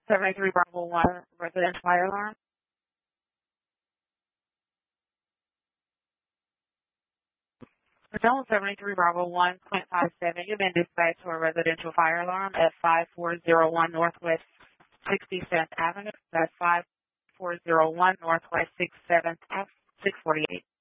73 Bravo 1 residential fire alarm. Zone 73 Bravo 1.57, you've been dispatched to a residential fire alarm at 5401 Northwest 67th Avenue. That's 5401 Northwest 67th Ave, 648.